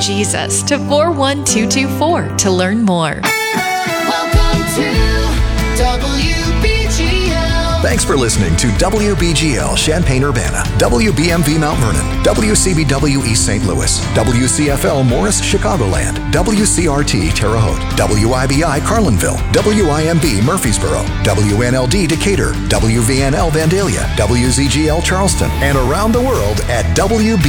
Jesus to 41224 to learn more. Welcome to WBGL. Thanks for listening to WBGL Champaign-Urbana, WBMV Mount Vernon, WCBW East St. Louis, WCFL Morris Chicagoland, WCRT Terre Haute, WIBI Carlinville, WIMB Murfreesboro, WNLD Decatur, WVNL Vandalia, WZGL Charleston, and around the world at WB